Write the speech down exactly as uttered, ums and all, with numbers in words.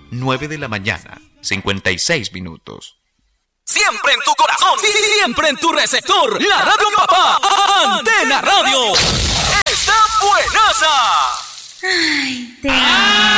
nueve de la mañana, cincuenta y seis minutos. Siempre en tu corazón, siempre en tu receptor, la Radio Papá, Antena Radio.